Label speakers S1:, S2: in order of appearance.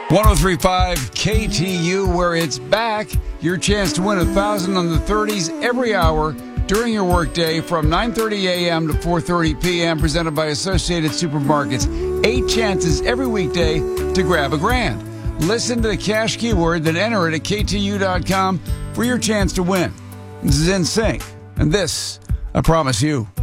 S1: 1035 KTU, where it's back. Your chance to win $1,000 on the 30s every hour during your workday from 9:30 a.m. to 4:30 p.m. Presented by Associated Supermarkets. 8 chances every weekday to grab $1,000. Listen to the cash keyword, then enter it at KTU.com for your chance to win. This is NSYNC, and this, I promise you.